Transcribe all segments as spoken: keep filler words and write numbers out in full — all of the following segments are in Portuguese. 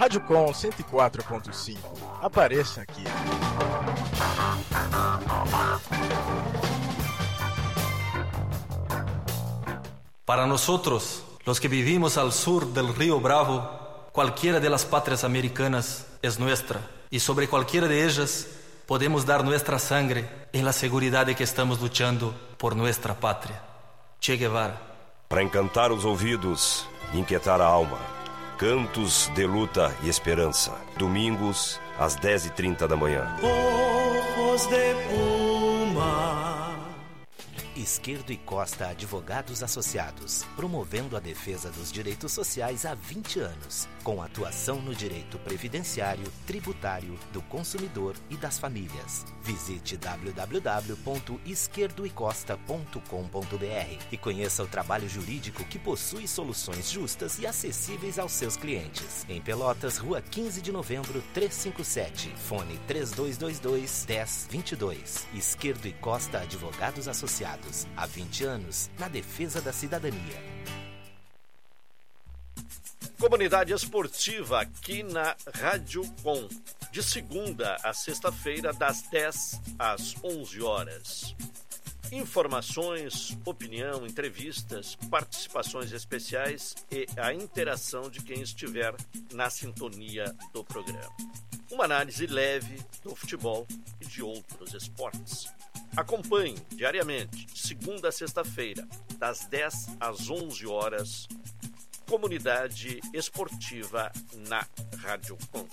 Rádio Com cento e quatro ponto cinco. Apareça aqui. Para nosotros, los que vivimos al sur del Río Bravo, cualquiera de las patrias americanas es nuestra, y sobre cualquiera de ellas podemos dar nuestra sangre en la seguridad de que estamos luchando por nuestra patria. Che Guevara. Para encantar os ouvidos e inquietar a alma, cantos de luta e esperança. Domingos, às dez e trinta da manhã. Ojos de Puma. Izquierdo e Costa Advogados Associados, promovendo a defesa dos direitos sociais há vinte anos, com atuação no direito previdenciário, tributário, do consumidor e das famílias. Visite w w w ponto izquierdo e costa ponto com ponto b r e conheça o trabalho jurídico que possui soluções justas e acessíveis aos seus clientes. Em Pelotas, Rua quinze de Novembro, trezentos e cinquenta e sete, fone três dois dois dois, um zero dois dois. Izquierdo e Costa Advogados Associados. Há vinte anos, na defesa da cidadania. Comunidade Esportiva aqui na Rádio Com, de segunda a sexta-feira, das dez às onze horas. Informações, opinião, entrevistas, participações especiais e a interação de quem estiver na sintonia do programa. Uma análise leve do futebol e de outros esportes. Acompanhe diariamente, de segunda a sexta-feira, das dez às onze horas, Comunidade Esportiva na Rádio Com.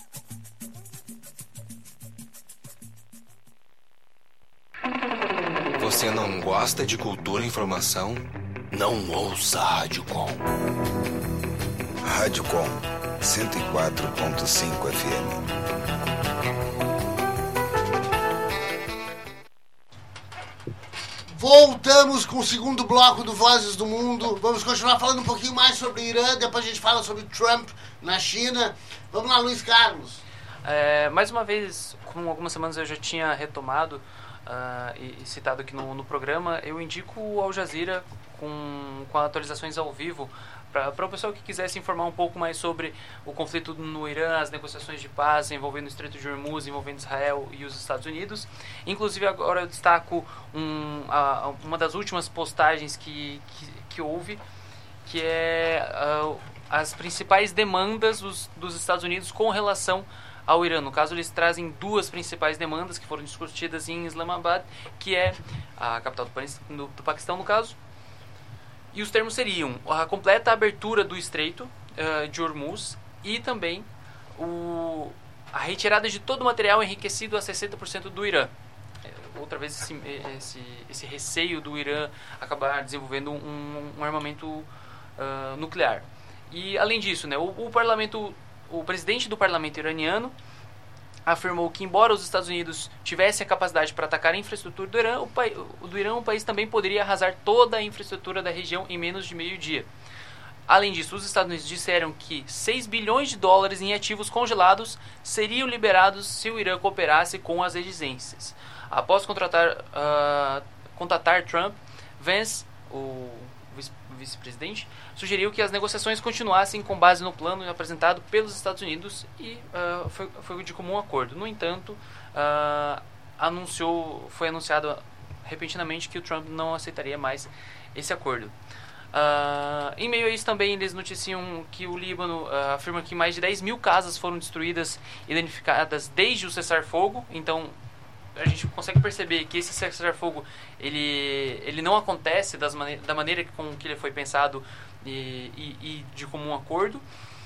Você não gosta de cultura e informação? Não ouça a Rádio Com. Rádio Com, cento e quatro ponto cinco F M. Voltamos com o segundo bloco do Vozes do Mundo. Vamos continuar falando um pouquinho mais sobre o Irã. Depois a gente fala sobre Trump na China. Vamos lá, Luiz Carlos. É, mais uma vez, como algumas semanas eu já tinha retomado uh, e, e citado aqui no, no programa, eu indico o Al Jazeera com, com atualizações ao vivo para o pessoal que quiser se informar um pouco mais sobre o conflito no Irã, as negociações de paz envolvendo o Estreito de Hormuz, envolvendo Israel e os Estados Unidos. Inclusive, agora eu destaco um, a, uma das últimas postagens que, que, que houve, que é uh, as principais demandas dos, dos Estados Unidos com relação ao Irã. No caso, eles trazem duas principais demandas que foram discutidas em Islamabad, que é a capital do, do, do Paquistão, no caso. E os termos seriam a completa abertura do Estreito uh, de Hormuz e também o, a retirada de todo o material enriquecido a sessenta por cento do Irã. Outra vez esse, esse, esse receio do Irã acabar desenvolvendo um, um armamento uh, nuclear. E além disso, né, o, o, parlamento, o presidente do parlamento iraniano afirmou que, embora os Estados Unidos tivessem a capacidade para atacar a infraestrutura do Irã, o, pai, do Irã, o país também poderia arrasar toda a infraestrutura da região em menos de meio dia. Além disso, os Estados Unidos disseram que seis bilhões de dólares em ativos congelados seriam liberados se o Irã cooperasse com as exigências. Após contratar, uh, contatar Trump, Vance, o vice-presidente, sugeriu que as negociações continuassem com base no plano apresentado pelos Estados Unidos e uh, foi, foi de comum acordo. No entanto, uh, anunciou, foi anunciado repentinamente que o Trump não aceitaria mais esse acordo. Uh, em meio a isso também eles noticiam que o Líbano uh, afirma que mais de dez mil casas foram destruídas e danificadas desde o cessar-fogo. Então a gente consegue perceber que esse cessar-fogo ele, ele não acontece das mane- da maneira com que ele foi pensado e, e, e de comum acordo.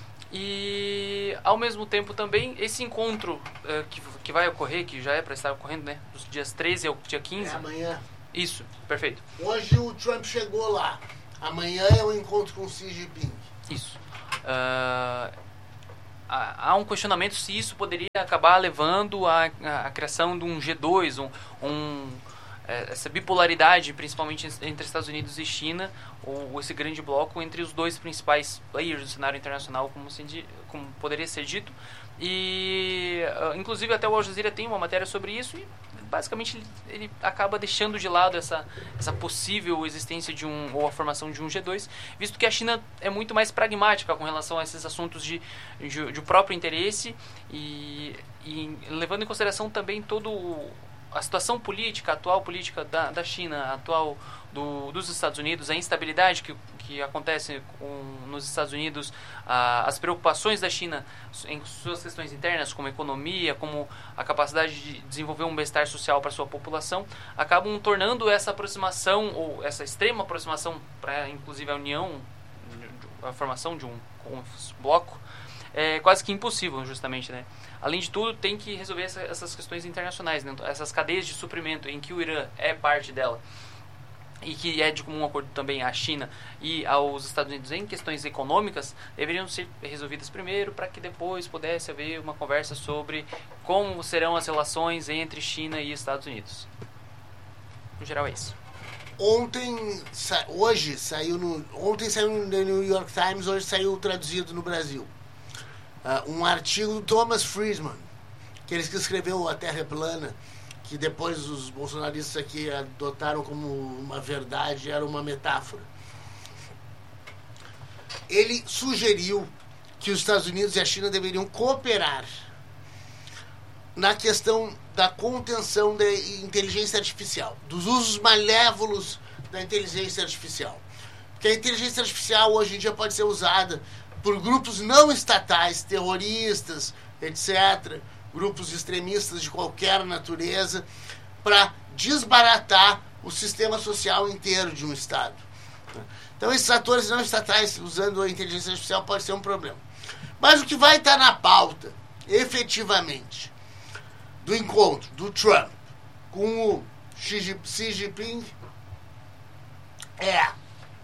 E ao mesmo tempo também esse encontro uh, que, que vai ocorrer, que já é para estar ocorrendo, né, dos dias treze ao dia quinze. É amanhã. Isso, perfeito. Hoje o Trump chegou lá. Amanhã é o encontro com Xi Jinping. Isso. Uh, há um questionamento se isso poderia acabar levando à, à criação de um G dois, um, um, essa bipolaridade, principalmente entre Estados Unidos e China, ou esse grande bloco entre os dois principais players do cenário internacional, como, se, como poderia ser dito. E, uh, inclusive, até o Al Jazeera tem uma matéria sobre isso, e basicamente ele, ele acaba deixando de lado essa, essa possível existência de um, ou a formação de um G dois, visto que a China é muito mais pragmática com relação a esses assuntos de, de, de próprio interesse e, e levando em consideração também todo a situação política, a atual política da, da China, a atual do, dos Estados Unidos, a instabilidade que, que acontece com, nos Estados Unidos, a, as preocupações da China em suas questões internas, como economia, como a capacidade de desenvolver um bem-estar social para a sua população, acabam tornando essa aproximação, ou essa extrema aproximação para, inclusive, a união, a formação de um, um bloco, é quase que impossível, justamente, né? Além de tudo, tem que resolver essa, essas questões internacionais, né? Essas cadeias de suprimento em que o Irã é parte dela e que é de comum acordo também à China e aos Estados Unidos em questões econômicas, deveriam ser resolvidas primeiro para que depois pudesse haver uma conversa sobre como serão as relações entre China e Estados Unidos. No geral é isso. Ontem, hoje saiu no, ontem saiu no New York Times, hoje saiu traduzido no Brasil. Uh, um artigo do Thomas Friedman, aquele que escreveu A Terra é Plana, que depois os bolsonaristas aqui adotaram como uma verdade, era uma metáfora. Ele sugeriu que os Estados Unidos e a China deveriam cooperar na questão da contenção da inteligência artificial, dos usos malévolos da inteligência artificial. Porque a inteligência artificial hoje em dia pode ser usada por grupos não estatais, terroristas, etcétera, grupos extremistas de qualquer natureza, para desbaratar o sistema social inteiro de um Estado. Então, esses atores não estatais usando a inteligência artificial pode ser um problema. Mas o que vai estar na pauta, efetivamente, do encontro do Trump com o Xi Jinping é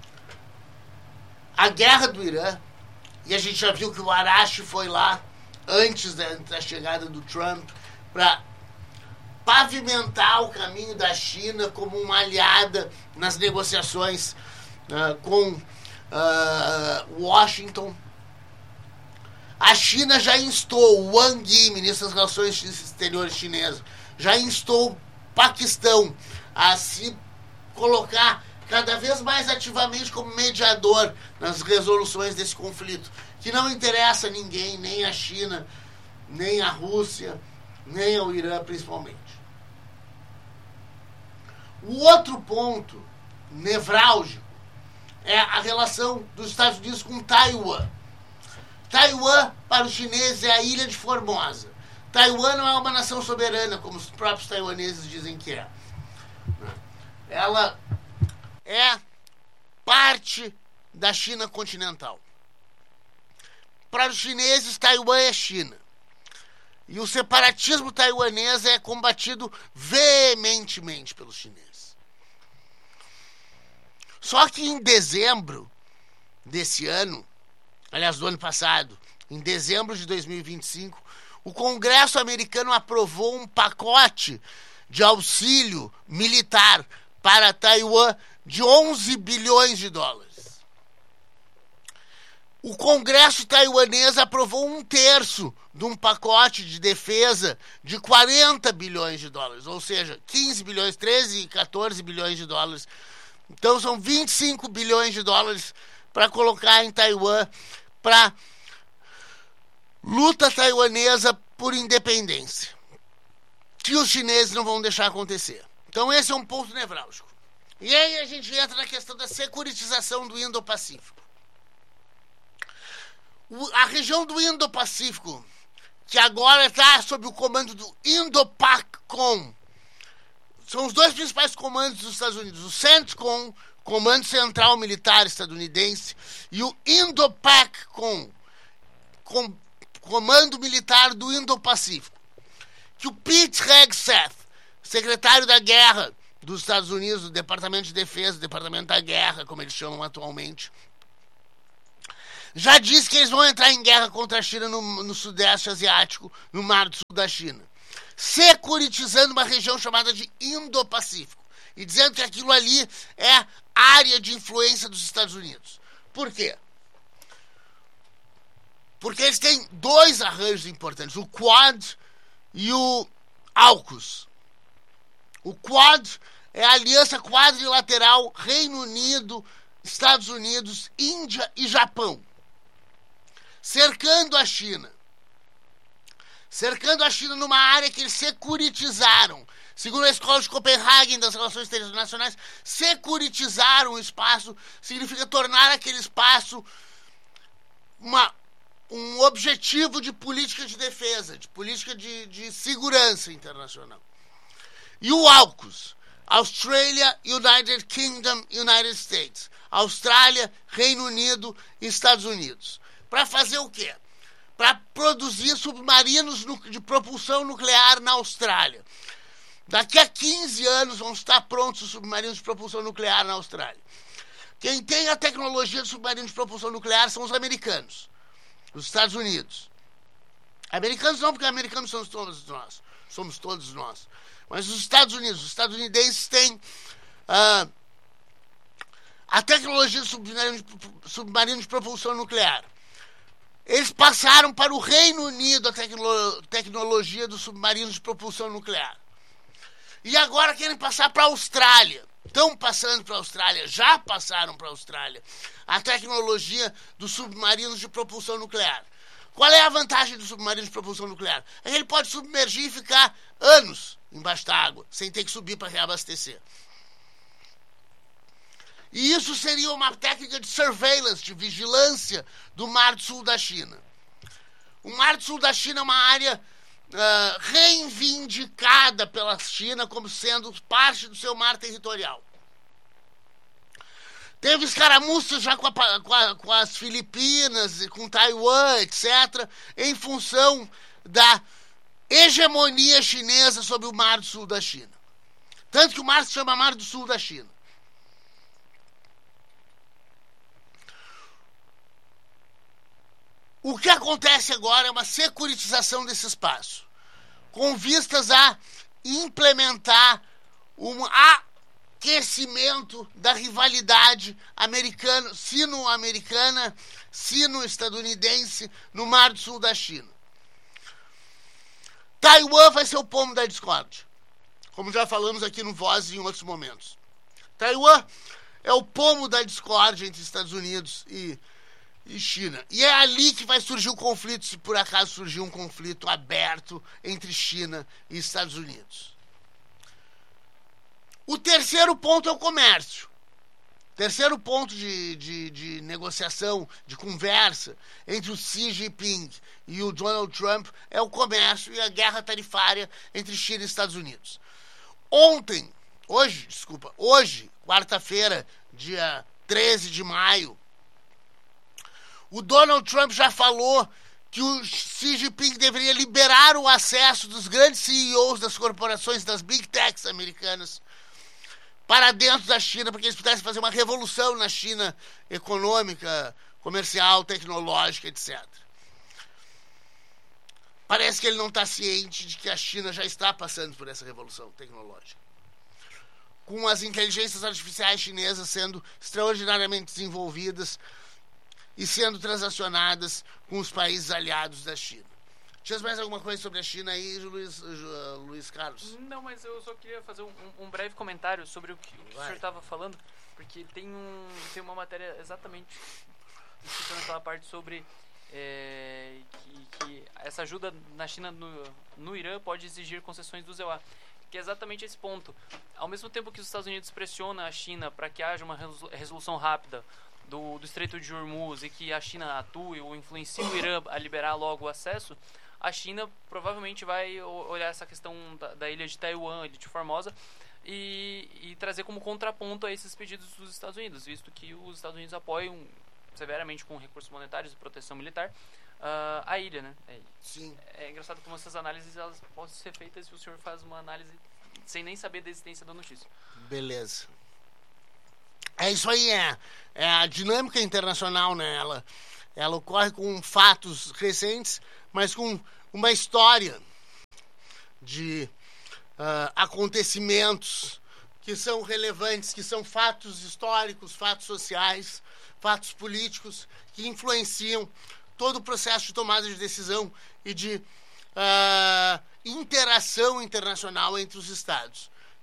a guerra do Irã. E a gente já viu que o Arashi foi lá antes da, da chegada do Trump para pavimentar o caminho da China como uma aliada nas negociações uh, com uh, Washington. A China já instou o Wang Yi, ministro das Relações Exteriores chinês, já instou o Paquistão a se colocar cada vez mais ativamente como mediador nas resoluções desse conflito, que não interessa a ninguém, nem a China, nem a Rússia, nem ao Irã, principalmente. O outro ponto nevrálgico é a relação dos Estados Unidos com Taiwan. Taiwan, para os chineses, é a ilha de Formosa. Taiwan não é uma nação soberana, como os próprios taiwaneses dizem que é. Ela é parte da China continental. Para os chineses, Taiwan é China. E o separatismo taiwanês é combatido veementemente pelos chineses. Só que em dezembro desse ano, aliás, do ano passado, em dezembro de dois mil e vinte e cinco, o Congresso americano aprovou um pacote de auxílio militar para Taiwan de onze bilhões de dólares. O Congresso taiwanês aprovou um terço de um pacote de defesa de quarenta bilhões de dólares, ou seja, quinze bilhões, treze, quatorze bilhões de dólares. Então são vinte e cinco bilhões de dólares para colocar em Taiwan para luta taiwanesa por independência, que os chineses não vão deixar acontecer. Então esse é um ponto nevrálgico. E aí a gente entra na questão da securitização do Indo-Pacífico. A região do Indo-Pacífico, que agora está sob o comando do Indo-PACOM, são os dois principais comandos dos Estados Unidos, o CENTCOM, Comando Central Militar Estadunidense, e o Indo-PACOM, com, Comando Militar do Indo-Pacífico, que o Pete Hegseth, secretário da Guerra dos Estados Unidos, do Departamento de Defesa, do Departamento da Guerra, como eles chamam atualmente, já disse que eles vão entrar em guerra contra a China no, no Sudeste Asiático, no Mar do Sul da China, securitizando uma região chamada de Indo-Pacífico e dizendo que aquilo ali é área de influência dos Estados Unidos. Por quê? Porque eles têm dois arranjos importantes, o Quad e o AUKUS. O Quad é a aliança quadrilateral Reino Unido, Estados Unidos, Índia e Japão, cercando a China. Cercando a China numa área que eles securitizaram. Segundo a Escola de Copenhague das Relações Internacionais, securitizaram o espaço significa tornar aquele espaço uma, um objetivo de política de defesa, de política de, de segurança internacional. E o AUKUS, Australia, United Kingdom, United States. Austrália, Reino Unido e Estados Unidos. Para fazer o quê? Para produzir submarinos de propulsão nuclear na Austrália. Daqui a quinze anos vão estar prontos os submarinos de propulsão nuclear na Austrália. Quem tem a tecnologia de submarino de propulsão nuclear são os americanos, os Estados Unidos. Americanos não, porque americanos somos todos nós. Somos todos nós. Mas os Estados Unidos, os estadunidenses têm uh, a tecnologia de submarino de, submarino de propulsão nuclear. Eles passaram para o Reino Unido a tecno, tecnologia dos submarinos de propulsão nuclear. E agora querem passar para a Austrália. Estão passando para a Austrália, já passaram para a Austrália a tecnologia dos submarinos de propulsão nuclear. Qual é a vantagem do submarino de propulsão nuclear? É que ele pode submergir e ficar anos embaixo da água, sem ter que subir para reabastecer. E isso seria uma técnica de surveillance, de vigilância do Mar do Sul da China. O Mar do Sul da China é uma área Uh, reivindicada pela China como sendo parte do seu mar territorial. Teve escaramuças já com, a, com, a, com as Filipinas, com Taiwan, etcétera, em função da hegemonia chinesa sobre o Mar do Sul da China. Tanto que o mar se chama Mar do Sul da China. O que acontece agora é uma securitização desse espaço, com vistas a implementar um aquecimento da rivalidade americana, sino-americana, sino-estadunidense no Mar do Sul da China. Taiwan vai ser o pomo da discórdia, como já falamos aqui no Voz em outros momentos. Taiwan é o pomo da discórdia entre Estados Unidos e e China. E é ali que vai surgir o conflito, se por acaso surgir um conflito aberto entre China e Estados Unidos. O terceiro ponto é o comércio. Terceiro ponto de, de, de negociação, de conversa entre o Xi Jinping e o Donald Trump é o comércio e a guerra tarifária entre China e Estados Unidos. Ontem, hoje, desculpa, hoje, quarta-feira, dia treze de maio, o Donald Trump já falou que o Xi Jinping deveria liberar o acesso dos grandes C E Os das corporações, das Big Techs americanas, para dentro da China, para que eles pudessem fazer uma revolução na China econômica, comercial, tecnológica, etcétera. Parece que ele não está ciente de que a China já está passando por essa revolução tecnológica, com as inteligências artificiais chinesas sendo extraordinariamente desenvolvidas e sendo transacionadas com os países aliados da China. Tinha mais alguma coisa sobre a China aí, Luiz, uh, Luiz Carlos? Não, mas eu só queria fazer um, um breve comentário sobre o que, o, que o senhor estava falando, porque tem, um, tem uma matéria exatamente explicando aquela parte sobre é, que, que essa ajuda na China no, no Irã pode exigir concessões do Z E U A. Que é exatamente esse ponto. Ao mesmo tempo que os Estados Unidos pressionam a China para que haja uma resolução rápida Do, do Estreito de Hormuz e que a China atue ou influencie o Irã a liberar logo o acesso, a China provavelmente vai olhar essa questão da, da ilha de Taiwan, ilha de Formosa, e, e trazer como contraponto a esses pedidos dos Estados Unidos, visto que os Estados Unidos apoiam severamente com recursos monetários e proteção militar uh, a ilha, né? É, Sim. É engraçado como essas análises elas podem ser feitas se o senhor faz uma análise sem nem saber da existência da notícia. Beleza. É isso aí, é, é a dinâmica internacional, né? Ela, ela ocorre com fatos recentes, mas com uma história de uh, acontecimentos que são relevantes, que são fatos históricos, fatos sociais, fatos políticos, que influenciam todo o processo de tomada de decisão e de uh, interação internacional entre os Estados.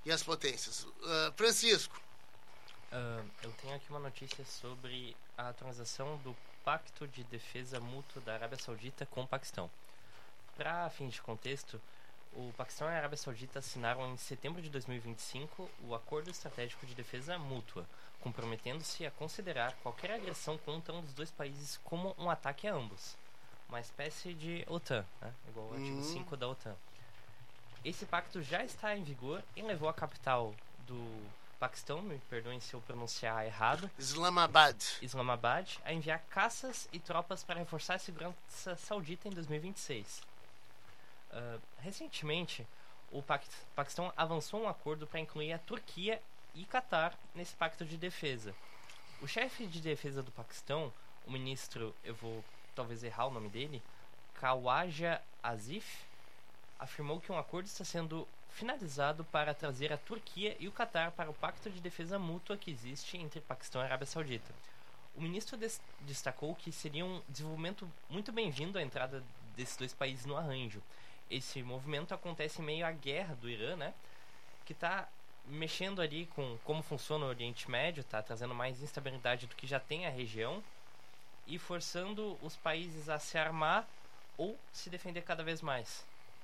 e as potências. Uh, Francisco. Uh, eu tenho aqui uma notícia sobre a transação do Pacto de Defesa Mútua da Arábia Saudita com o Paquistão. Para fins de contexto, o Paquistão e a Arábia Saudita assinaram em setembro de dois mil e vinte e cinco o Acordo Estratégico de Defesa Mútua, comprometendo-se a considerar qualquer agressão contra um dos dois países como um ataque a ambos. Uma espécie de OTAN, né? Igual ao artigo cinco da OTAN. Esse pacto já está em vigor e levou a capital do Paquistão, me perdoem se eu pronunciar errado, Islamabad. Islamabad, a enviar caças e tropas para reforçar a segurança saudita em dois mil e vinte e seis. Uh, recentemente, o Paquistão avançou um acordo para incluir a Turquia e Catar nesse pacto de defesa. O chefe de defesa do Paquistão, o ministro, eu vou talvez errar o nome dele, Khawaja Asif, afirmou que um acordo está sendo finalizado para trazer a Turquia e o Catar para o pacto de defesa mútua que existe entre Paquistão e Arábia Saudita. O ministro des- destacou que seria um desenvolvimento muito bem-vindo a entrada desses dois países no arranjo. Esse movimento acontece em meio à guerra do Irã, né, que está mexendo ali com como funciona o Oriente Médio, está trazendo mais instabilidade do que já tem a região e forçando os países a se armar ou se defender cada vez mais.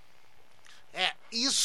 É,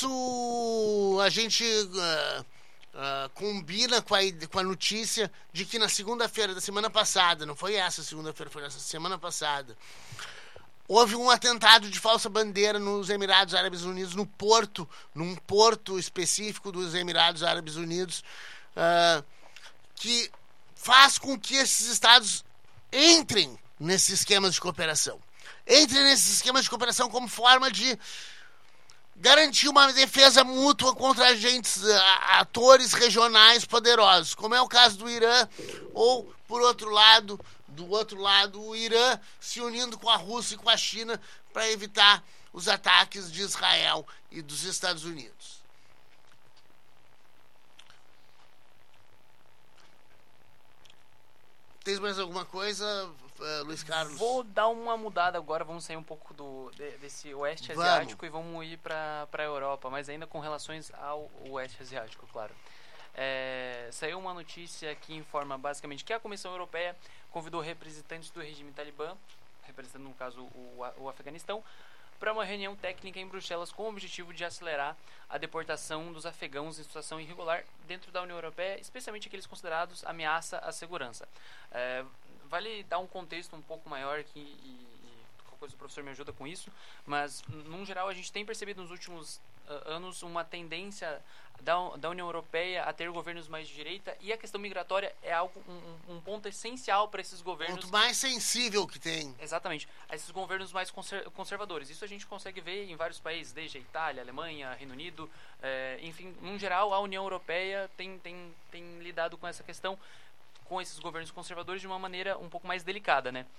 isso a gente uh, uh, combina com a, com a notícia de que na segunda-feira da semana passada, não foi essa segunda-feira, foi essa semana passada, houve um atentado de falsa bandeira nos Emirados Árabes Unidos, no porto, num porto específico dos Emirados Árabes Unidos, uh, que faz com que esses estados entrem nesses esquemas de cooperação. Entrem nesses esquemas de cooperação como forma de garantir uma defesa mútua contra agentes, atores regionais poderosos, como é o caso do Irã, ou, por outro lado, do outro lado, o Irã se unindo com a Rússia e com a China para evitar os ataques de Israel e dos Estados Unidos. Tens mais alguma coisa, uh, Luiz Carlos? Vou dar uma mudada agora, vamos sair um pouco do, de, desse oeste vamos. asiático e vamos ir para a Europa, mas ainda com relações ao oeste asiático, claro. É, saiu uma notícia que informa basicamente que a Comissão Europeia convidou representantes do regime talibã, representando no caso o, o Afeganistão, para uma reunião técnica em Bruxelas com o objetivo de acelerar a deportação dos afegãos em situação irregular dentro da União Europeia, especialmente aqueles considerados ameaça à segurança. É, vale dar um contexto um pouco maior aqui e, e qualquer coisa o professor me ajuda com isso, mas num geral a gente tem percebido nos últimos uh, anos uma tendência da, da União Europeia a ter governos mais de direita, e a questão migratória é algo um, um ponto essencial para esses governos. Ponto mais sensível que tem. Exatamente, a esses governos mais conser- conservadores. Isso a gente consegue ver em vários países, desde a Itália, Alemanha, Reino Unido, é, enfim, no geral a União Europeia tem, tem, tem lidado com essa questão, com esses governos conservadores, de uma maneira um pouco mais delicada, né?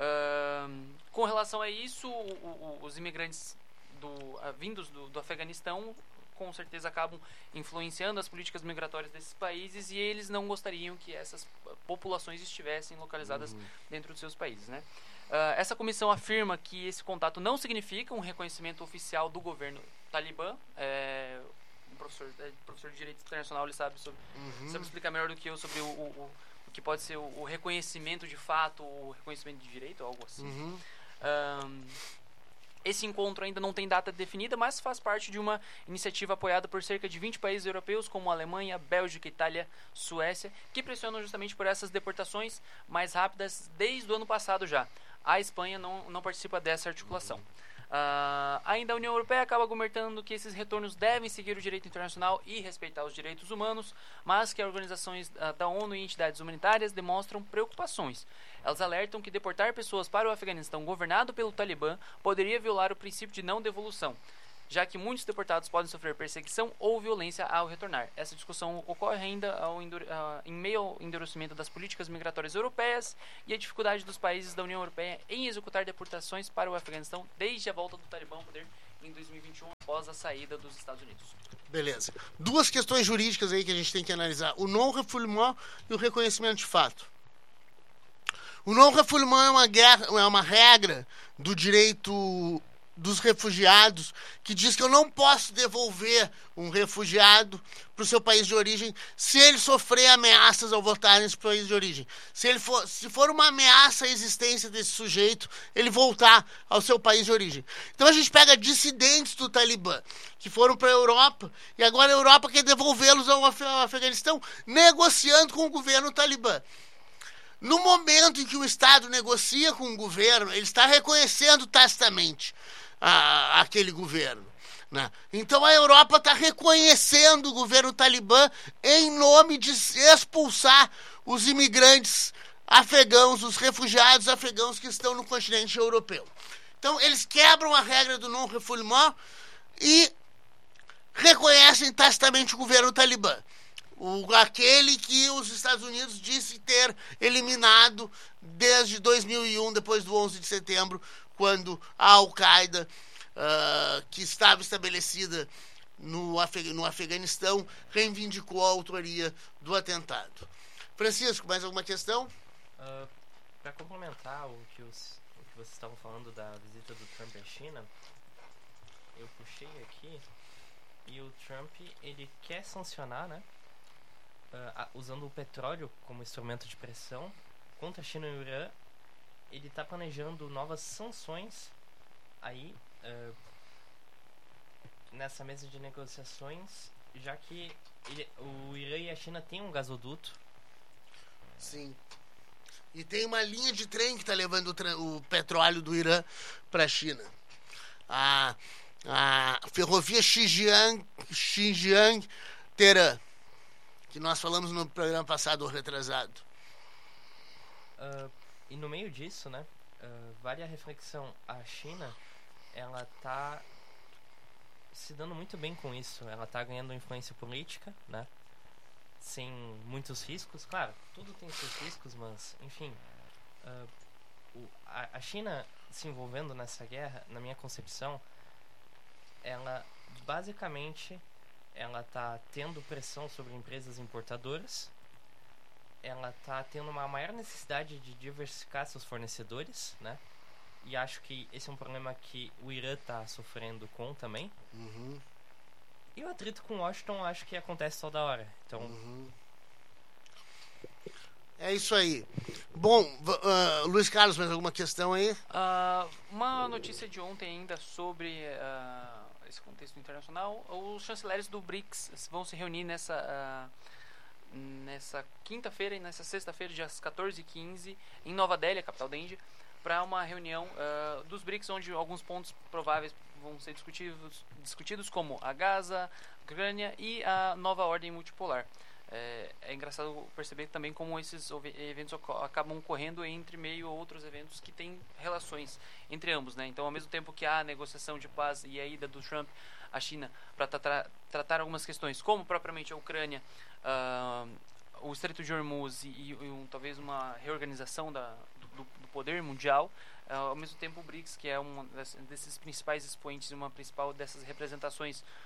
Uh, com relação a isso, o, o, os imigrantes do, uh, vindos do, do Afeganistão com certeza acabam influenciando as políticas migratórias desses países, e eles não gostariam que essas populações estivessem localizadas uhum. dentro dos seus países, né? Uh, essa comissão afirma que esse contato não significa um reconhecimento oficial do governo talibã. É, o professor, é, professor de Direito Internacional, ele sabe, sobre, uhum. sabe explicar melhor do que eu sobre o, o, o que pode ser o, o reconhecimento de fato, o reconhecimento de direito, algo assim. Uhum. Um, Esse encontro ainda não tem data definida, mas faz parte de uma iniciativa apoiada por cerca de vinte países europeus, como Alemanha, Bélgica, Itália, Suécia, que pressionam justamente por essas deportações mais rápidas desde o ano passado já. A Espanha não, não participa dessa articulação. Uh, ainda a União Europeia acaba argumentando que esses retornos devem seguir o direito internacional e respeitar os direitos humanos, mas que as organizações uh, da ONU e entidades humanitárias demonstram preocupações. Elas alertam que deportar pessoas para o Afeganistão governado pelo Talibã poderia violar o princípio de não devolução, já que muitos deportados podem sofrer perseguição ou violência ao retornar. Essa discussão ocorre ainda ao endure, uh, em meio ao endurecimento das políticas migratórias europeias e a dificuldade dos países da União Europeia em executar deportações para o Afeganistão desde a volta do Talibã ao poder em dois mil e vinte e um, após a saída dos Estados Unidos. Beleza. Duas questões jurídicas aí que a gente tem que analisar: o non-refoulement e o reconhecimento de fato. O non-refoulement é uma, guerra, é uma regra do direito dos refugiados, que diz que eu não posso devolver um refugiado para o seu país de origem se ele sofrer ameaças ao voltar nesse país de origem. Se, ele for, se for uma ameaça à existência desse sujeito, ele voltar ao seu país de origem. Então a gente pega dissidentes do Talibã, que foram para a Europa, e agora a Europa quer devolvê-los ao Af- ao Afeganistão, negociando com o governo talibã. No momento em que o Estado negocia com o governo, ele está reconhecendo tacitamente a, aquele governo, né? Então a Europa está reconhecendo o governo talibã em nome de expulsar os imigrantes afegãos, os refugiados afegãos que estão no continente europeu. Então eles quebram a regra do non-refoulement e reconhecem tacitamente o governo talibã. O, aquele que os Estados Unidos disse ter eliminado desde dois mil e um, depois do onze de setembro, quando a Al-Qaeda, uh, que estava estabelecida no, Afeg- no Afeganistão, reivindicou a autoria do atentado. Francisco, mais alguma questão? Uh, Para complementar o que, os, o que vocês estavam falando da visita do Trump à China, eu puxei aqui e o Trump, ele quer sancionar, né? Uh, usando o petróleo como instrumento de pressão contra a China e o Irã. Ele está planejando novas sanções aí uh, nessa mesa de negociações, já que ele, o Irã e a China têm um gasoduto. Sim. E tem uma linha de trem que está levando o, tra- o petróleo do Irã para a China. A, a ferrovia Xinjiang, Xinjiang Teherã, que nós falamos no programa passado ou retrasado. Uh, e no meio disso, né, uh, vale a reflexão. A China, ela tá se dando muito bem com isso. Ela tá ganhando influência política, né, sem muitos riscos. Claro, tudo tem seus riscos, mas, enfim, uh, o, a, a China se envolvendo nessa guerra, na minha concepção, ela basicamente ela está tendo pressão sobre empresas importadoras, ela está tendo uma maior necessidade de diversificar seus fornecedores, né? E acho que esse é um problema que o Irã está sofrendo com também. Uhum. E o atrito com Washington acho que acontece toda hora. Então, uhum. É isso aí. Bom, uh, Luiz Carlos, mais alguma questão aí? Uh, uma notícia de ontem ainda sobre uh, esse contexto internacional. Os chanceleres do BRICS vão se reunir nessa, uh, nessa quinta-feira e nessa sexta-feira, dias quatorze e quinze, em Nova Delhi, a capital da Índia, para uma reunião uh, dos BRICS, onde alguns pontos prováveis vão ser discutidos, discutidos como a Gaza, a Ucrânia e a nova ordem multipolar. É, é engraçado perceber também como esses eventos acabam ocorrendo entre meio a outros eventos que têm relações entre ambos, né? Então, ao mesmo tempo que há a negociação de paz e a ida do Trump à China para tra tratar algumas questões, como propriamente a Ucrânia, uh, o Estreito de Hormuz e, e um, talvez uma reorganização da, do, do poder mundial, uh, ao mesmo tempo o BRICS, que é um desses principais expoentes e uma principal dessas representações